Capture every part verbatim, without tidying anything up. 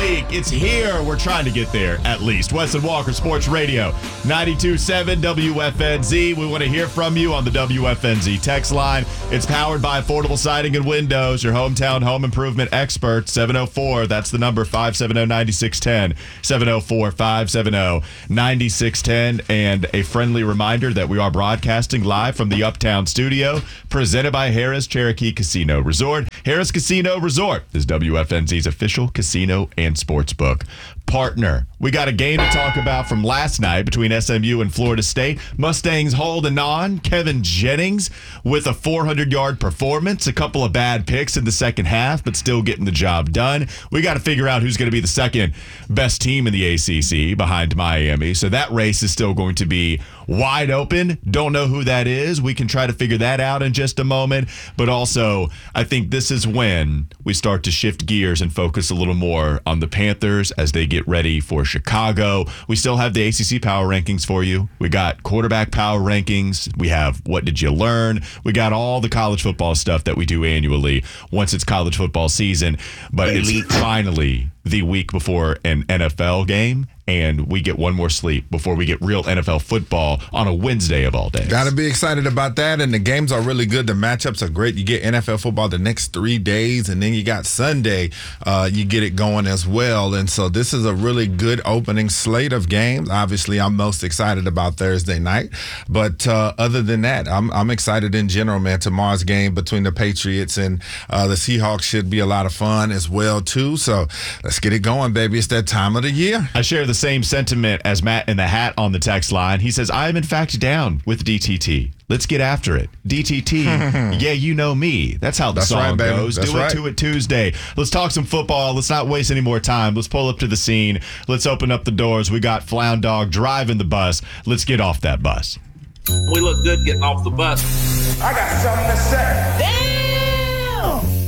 week. It's here. We're trying to get there, at least. Wes and Walker Sports Radio, ninety-two point seven W F N Z. We want to hear from you on the W F N Z text line. It's powered by Affordable Siding and Windows, your hometown home improvement expert. seven oh four, that's the number, five seven zero, nine six one zero. seven oh four, five seven zero, nine six one zero. And a friendly reminder that we are broadcasting live from the Uptown studio, presented by Harrah's Cherokee Casino Resort. Harrah's Casino Resort is W F N Z's official casino and sportsbook partner. We got a game to talk about from last night between S M U and Florida State. Mustangs holding on. Kevin Jennings with a four hundred yard performance. A couple of bad picks in the second half, but still getting the job done. We got to figure out who's going to be the second best team in the A C C behind Miami. So that race is still going to be wide open. Don't know who that is. We can try to figure that out in just a moment. But also, I think this is when we start to shift gears and focus a little more on the Panthers as they get ready for Chicago. We still have the A C C Power Rankings for you. We got quarterback power rankings. We have what did you learn? We got all the college football stuff that we do annually once it's college football season. But Elite. It's finally the week before an N F L game, and we get one more sleep before we get real N F L football on a Wednesday of all days. Got to be excited about that, and the games are really good. The matchups are great. You get N F L football the next three days, and then you got Sunday. Uh, you get it going as well, and so this is a really good opening slate of games. Obviously, I'm most excited about Thursday night, but uh, other than that, I'm, I'm excited in general, man. Tomorrow's game between the Patriots and uh, the Seahawks should be a lot of fun as well, too, so let's get it going, baby. It's that time of the year. I share the same sentiment as Matt in the hat on the text line. He says, I am in fact down with D T T. Let's get after it. D T T, yeah, you know me. That's how the That's song right, baby. goes. That's Do right. it to it Tuesday. Let's talk some football. Let's not waste any more time. Let's pull up to the scene. Let's open up the doors. We got Flound Dog driving the bus. Let's get off that bus. We look good getting off the bus. I got something to say. Damn!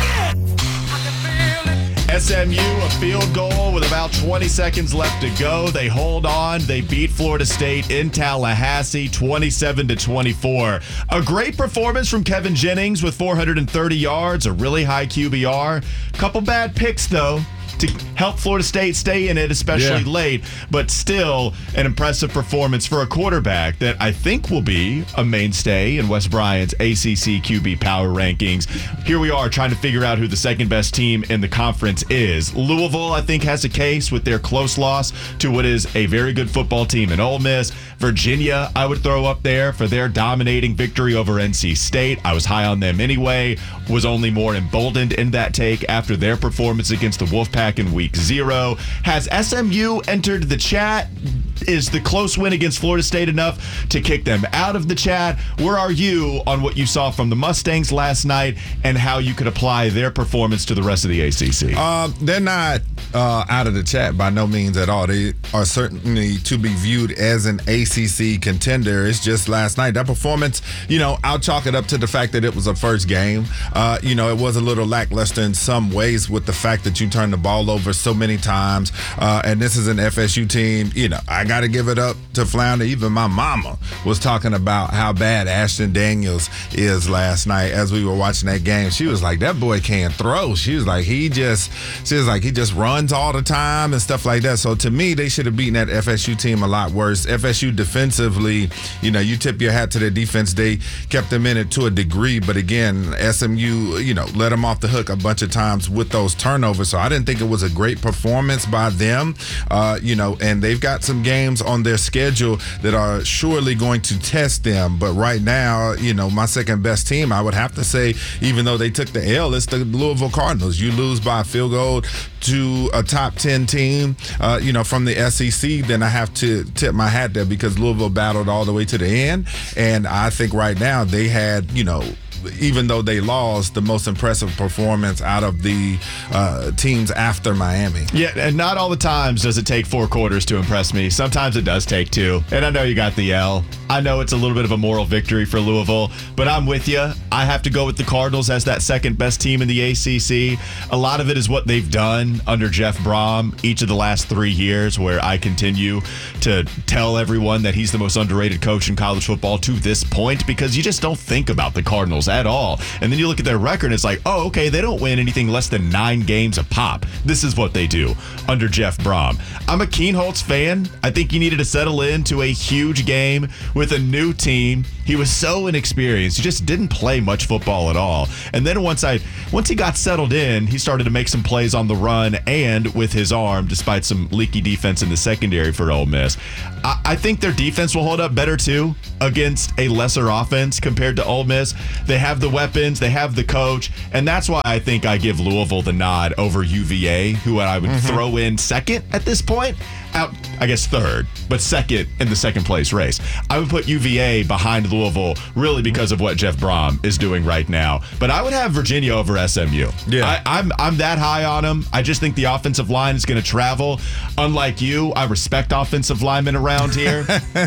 S M U, a field goal with about twenty seconds left to go. They hold on. They beat Florida State in Tallahassee, twenty-seven to twenty-four. A great performance from Kevin Jennings with four hundred thirty yards, a really high Q B R. Couple bad picks, though, to help Florida State stay in it, especially Yeah. late, but still an impressive performance for a quarterback that I think will be a mainstay in Wes Bryant's A C C Q B power rankings. Here we are trying to figure out who the second best team in the conference is. Louisville, I think, has a case with their close loss to what is a very good football team in Ole Miss. Virginia, I would throw up there for their dominating victory over N C State. I was high on them anyway, was only more emboldened in that take after their performance against the Wolfpack in week zero. Has S M U entered the chat? Is the close win against Florida State enough to kick them out of the chat? Where are you on what you saw from the Mustangs last night and how you could apply their performance to the rest of the A C C? Um, they're not uh, out of the chat by no means at all. They are certainly to be viewed as an A C C contender. It's just last night, that performance, you know, I'll chalk it up to the fact that it was a first game. Uh, you know, it was a little lackluster in some ways with the fact that you turned the ball over so many times. Uh, and this is an F S U team. You know, I got to give it up to Flounder. Even my mama was talking about how bad Ashton Daniels is last night as we were watching that game. She was like, that boy can't throw. She was like, he just, she was like, he just runs all the time and stuff like that. So to me, they should have beaten that F S U team a lot worse. F S U defensively, you know, you tip your hat to their defense. They kept them in it to a degree. But again, S M U, you know, let them off the hook a bunch of times with those turnovers. So I didn't think it was a great performance by them, uh, you know, and they've got some games on their schedule that are surely going to test them. But right now, you know, my second best team, I would have to say, even though they took the L, it's the Louisville Cardinals. You lose by a field goal to a top ten team, uh, you know, from the S E C, then I have to tip my hat there because Louisville battled all the way to the end. And I think right now they had, you know, even though they lost, the most impressive performance out of the uh, teams after Miami. Yeah, and not all the times does it take four quarters to impress me. Sometimes it does take two. And I know you got the L. I know it's a little bit of a moral victory for Louisville, but I'm with you. I have to go with the Cardinals as that second best team in the A C C. A lot of it is what they've done under Jeff Brom each of the last three years, where I continue to tell everyone that he's the most underrated coach in college football to this point, because you just don't think about the Cardinals at all. And then you look at their record, and it's like, oh, okay, they don't win anything less than nine games a pop. This is what they do under Jeff Brom. I'm a Kienholz fan. I think he needed to settle into a huge game with a new team. He was so inexperienced. He just didn't play much football at all. And then once I once he got settled in, he started to make some plays on the run and with his arm, despite some leaky defense in the secondary for Ole Miss. I, I think their defense will hold up better too against a lesser offense compared to Ole Miss. They have the weapons, they have the coach, and that's why I think I give Louisville the nod over U V A, who I would mm-hmm. throw in second at this point. Out, I guess, third, but second in the second place race. I would put U V A behind Louisville really because of what Jeff Brom is doing right now. But I would have Virginia over S M U. Yeah. I, I'm I'm that high on them. I just think the offensive line is going to travel. Unlike you, I respect offensive linemen around here.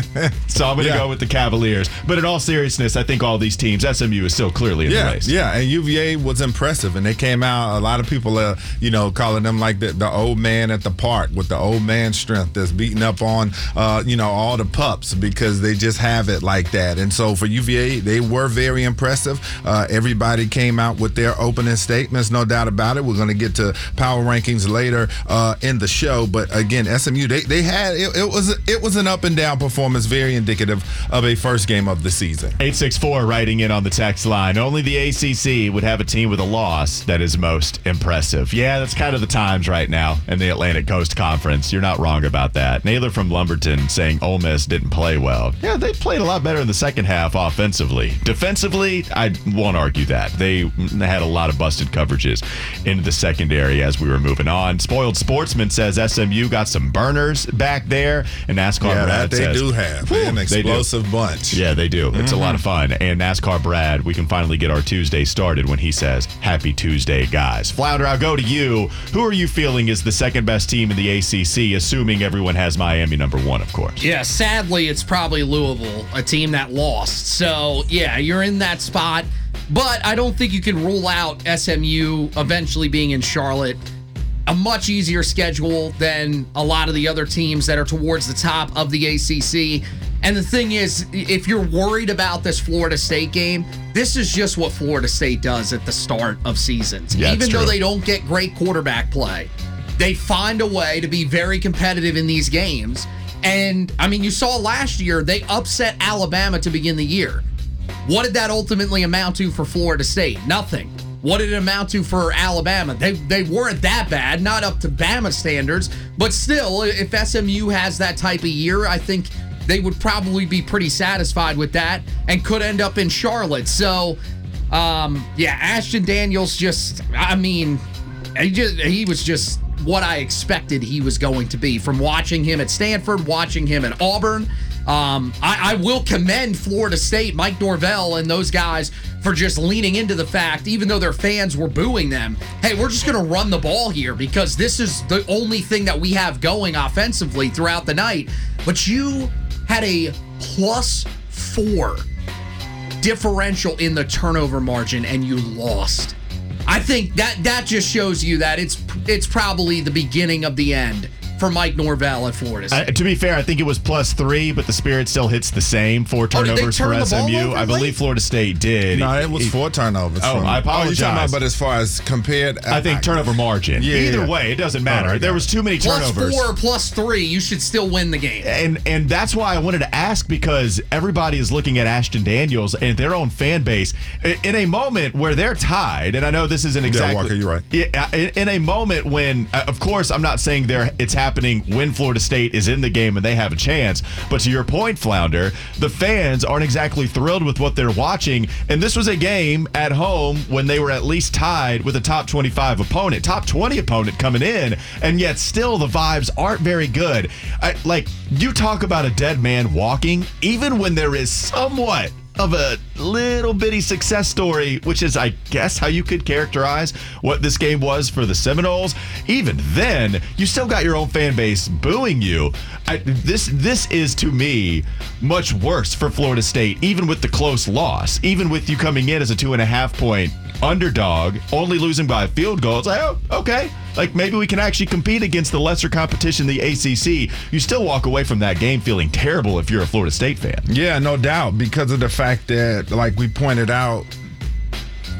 So I'm going to yeah. go with the Cavaliers. But in all seriousness, I think all these teams, S M U is still clearly in yeah, the race. Yeah, and U V A was impressive. And they came out, a lot of people, uh, you know, calling them like the, the old man at the park with the old man strength that's beating up on, uh, you know, all the pups because they just have it like that. And so for U V A, they were very impressive. Uh, everybody came out with their opening statements, no doubt about it. We're going to get to power rankings later uh, in the show. But again, S M U, they, they had, it, it was it was an up and down performance, very indicative of a first game of the season. eight six four writing in on the text line. Only the A C C would have a team with a loss that is most impressive. Yeah, that's kind of the times right now in the Atlantic Coast Conference. You're not wrong about that. Naylor from Lumberton saying Ole Miss didn't play well. Yeah, they played a lot better in the second half offensively. Defensively, I won't argue that. They had a lot of busted coverages into the secondary as we were moving on. Spoiled Sportsman says S M U got some burners back there. And NASCAR yeah, Brad that they says, do have. They're an explosive bunch. Yeah, they do. It's mm-hmm. a lot of fun. And NASCAR Brad, we can finally get our Tuesday started when he says, Happy Tuesday, guys. Flounder, I'll go to you. Who are you feeling is the second best team in the A C C, assuming everyone has Miami number one, of course? Yeah, sadly, it's probably Louisville, a team that lost. So, yeah, you're in that spot. But I don't think you can rule out S M U eventually being in Charlotte. A much easier schedule than a lot of the other teams that are towards the top of the A C C. And the thing is, if you're worried about this Florida State game, this is just what Florida State does at the start of seasons. Yeah, Even though true. they don't get great quarterback play, they find a way to be very competitive in these games. And, I mean, you saw last year, they upset Alabama to begin the year. What did that ultimately amount to for Florida State? Nothing. What did it amount to for Alabama? They they weren't that bad, not up to Bama standards, but still, if S M U has that type of year, I think they would probably be pretty satisfied with that and could end up in Charlotte. So, um, yeah, Ashton Daniels just, I mean, he just he was just what I expected he was going to be from watching him at Stanford, watching him at Auburn. Um, I, I will commend Florida State, Mike Norvell, and those guys for just leaning into the fact, even though their fans were booing them, hey, we're just going to run the ball here because this is the only thing that we have going offensively throughout the night. But you had a plus four differential in the turnover margin and you lost. I think that that just shows you that it's it's probably the beginning of the end for Mike Norvell at Florida State. Uh, to be fair, I think it was plus three, but the Spirit still hits the same. Four turnovers oh, for S M U. I believe late? Florida State did. No, it was it, four turnovers. Oh, from, I apologize. Oh, you're talking about, but as far as compared, I, I think turnover margin. Yeah, Either yeah. way, it doesn't matter. Right, there was too many turnovers. Plus four, plus three, you should still win the game. And and that's why I wanted to ask, because everybody is looking at Ashton Daniels and their own fan base in a moment where they're tied. And I know this isn't exactly. Yeah, Walker, you're right. Yeah, in a moment when, of course, I'm not saying there it's happening when Florida Florida State is in the game and they have a chance. But to your point, Flounder, the fans aren't exactly thrilled with what they're watching. And this was a game at home when they were at least tied with a top twenty-five opponent, top twenty opponent coming in, and yet still the vibes aren't very good. I, like, you talk about a dead man walking, even when there is somewhat of a little bitty success story, which is, I guess, how you could characterize what this game was for the Seminoles. Even then, you still got your own fan base booing you. I, this this is, to me, much worse for Florida State, even with the close loss, even with you coming in as a two and a half point underdog, only losing by a field goal. It's like, oh, okay. Like, maybe we can actually compete against the lesser competition, the A C C. You still walk away from that game feeling terrible if you're a Florida State fan. Yeah, no doubt, because of the fact that, like we pointed out,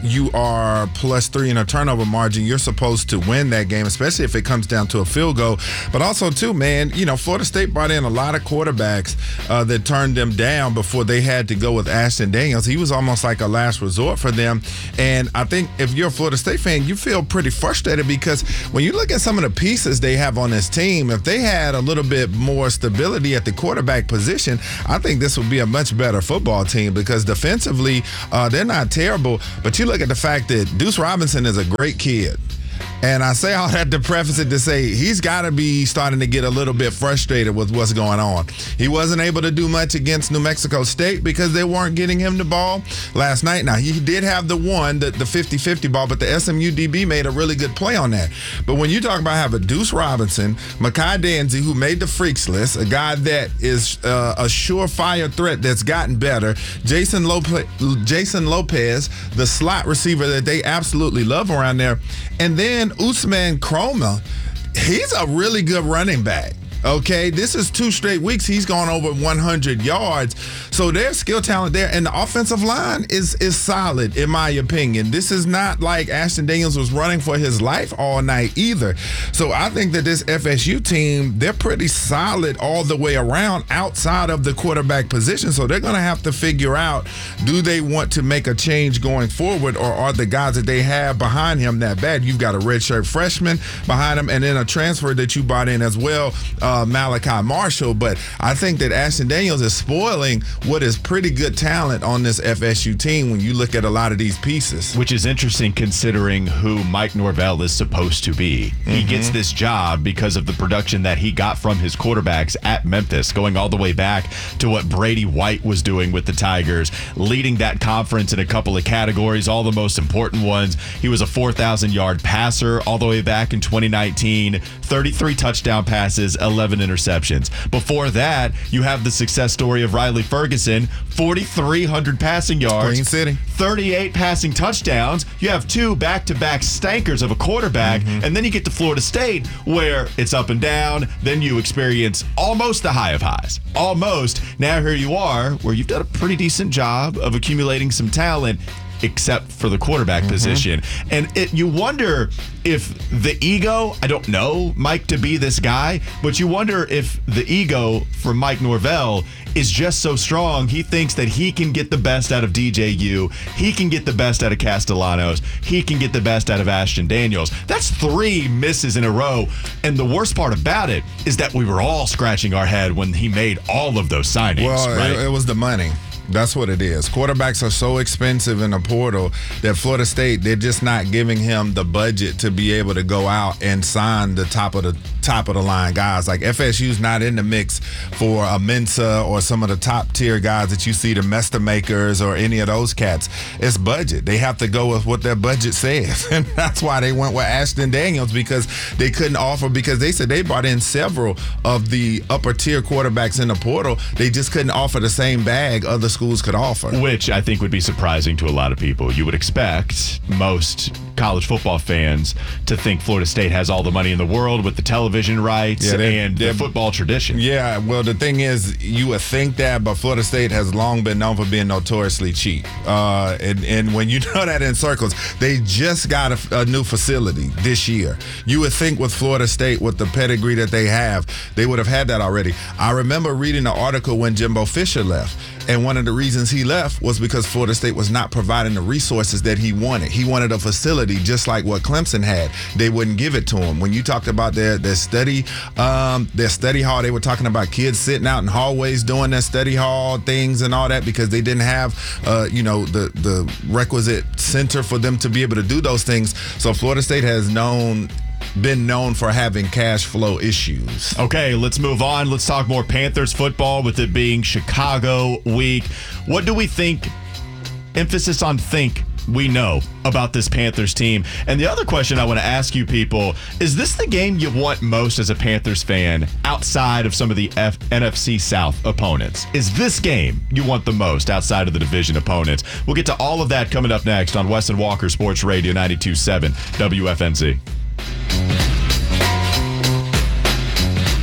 you are plus three in a turnover margin, you're supposed to win that game, especially if it comes down to a field goal. But also, too, man, you know, Florida State brought in a lot of quarterbacks uh, that turned them down before they had to go with Ashton Daniels. He was almost like a last resort for them. And I think if you're a Florida State fan, you feel pretty frustrated because when you look at some of the pieces they have on this team, if they had a little bit more stability at the quarterback position, I think this would be a much better football team because defensively, uh, they're not terrible. But you look at the fact that Deuce Robinson is a great kid. And I say all that to preface it to say he's got to be starting to get a little bit frustrated with what's going on. He wasn't able to do much against New Mexico State because they weren't getting him the ball last night. Now, he did have the one, the, the fifty-fifty ball, but the S M U D B made a really good play on that. But when you talk about having Deuce Robinson, Mekhi Danzy, who made the freaks list, a guy that is uh, a surefire threat that's gotten better, Jason Lopez, Jason Lopez, the slot receiver that they absolutely love around there, and then Usman Kroma, he's a really good running back. Okay, this is two straight weeks. He's gone over one hundred yards. So there's skill talent there. And the offensive line is is solid, in my opinion. This is not like Ashton Daniels was running for his life all night either. So I think that this F S U team, they're pretty solid all the way around outside of the quarterback position. So they're going to have to figure out, do they want to make a change going forward, or are the guys that they have behind him that bad? You've got a redshirt freshman behind him and then a transfer that you brought in as well, uh, Malachi Marshall. But I think that Ashton Daniels is spoiling what is pretty good talent on this F S U team when you look at a lot of these pieces. Which is interesting considering who Mike Norvell is supposed to be. Mm-hmm. He gets this job because of the production that he got from his quarterbacks at Memphis, going all the way back to what Brady White was doing with the Tigers, leading that conference in a couple of categories, all the most important ones. He was a four thousand yard passer all the way back in twenty nineteen, thirty-three touchdown passes, eleven interceptions. Before that, you have the success story of Riley Ferguson, forty-three hundred passing yards, Queen City, thirty-eight passing touchdowns. You have two back-to-back stankers of a quarterback, mm-hmm. and then you get to Florida State where it's up and down. Then you experience almost the high of highs. Almost. Now here you are where you've done a pretty decent job of accumulating some talent, except for the quarterback mm-hmm. position. And it, you wonder if the ego, I don't know Mike to be this guy, but you wonder if the ego for Mike Norvell is just so strong, he thinks that he can get the best out of D J U, he can get the best out of Castellanos, he can get the best out of Ashton Daniels. That's three misses in a row. And the worst part about it is that we were all scratching our head when he made all of those signings. Well, right? it, it was the money. That's what it is. Quarterbacks are so expensive in the portal that Florida State, they're just not giving him the budget to be able to go out and sign the top of the top of the line guys. Like F S U's not in the mix for a Mensa or some of the top tier guys that you see, the Mester Makers or any of those cats. It's budget. They have to go with what their budget says. And that's why they went with Ashton Daniels, because they couldn't offer, because they said they brought in several of the upper tier quarterbacks in the portal. They just couldn't offer the same bag other schools could offer. Which I think would be surprising to a lot of people. You would expect most college football fans to think Florida State has all the money in the world with the television rights yeah, they, and the football tradition. Yeah, well, the thing is, you would think that, but Florida State has long been known for being notoriously cheap. Uh, and, and when you know that in circles, they just got a, a new facility this year. You would think with Florida State, with the pedigree that they have, they would have had that already. I remember reading the article when Jimbo Fisher left. And one of the reasons he left was because Florida State was not providing the resources that he wanted. He wanted a facility just like what Clemson had. They wouldn't give it to him. When you talked about their their study, um, their study hall, they were talking about kids sitting out in hallways doing their study hall things and all that because they didn't have, uh, you know, the the requisite center for them to be able to do those things. So Florida State has known. been known for having cash flow issues. Okay, let's move on. Let's talk more Panthers football with it being Chicago week. What do we think, emphasis on think, we know about this Panthers team? And the other question I want to ask you people, is this the game you want most as a Panthers fan outside of some of the F- N F C South opponents? Is this game you want the most outside of the division opponents? We'll get to all of that coming up next on Wes and Walker Sports Radio ninety-two point seven W F N Z.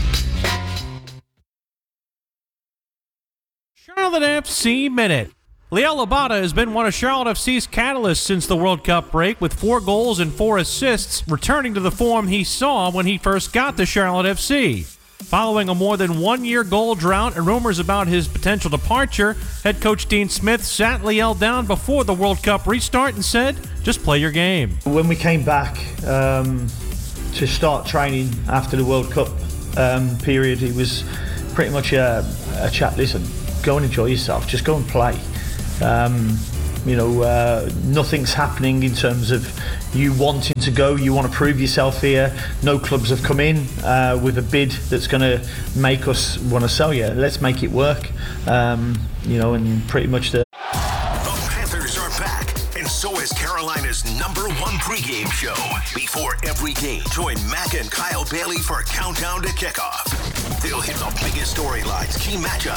Charlotte F C Minute. Liel Abada has been one of Charlotte F C's catalysts since the World Cup break, with four goals and four assists, returning to the form he saw when he first got to Charlotte F C. Following a more than one-year goal drought and rumors about his potential departure, head coach Dean Smith sat Liel down before the World Cup restart and said, just play your game. When we came back um, to start training after the World Cup um, period, it was pretty much a, a chat, listen, go and enjoy yourself, just go and play. Um, you know, uh, nothing's happening in terms of you wanting to go, you want to prove yourself here. No clubs have come in uh, with a bid that's going to make us want to sell you. Let's make it work. Um, you know, and pretty much the... The Panthers are back, and so is Carolina's number one pregame show. Before every game, join Mac and Kyle Bailey for Countdown to Kickoff. They'll hit the biggest storylines, key matchups,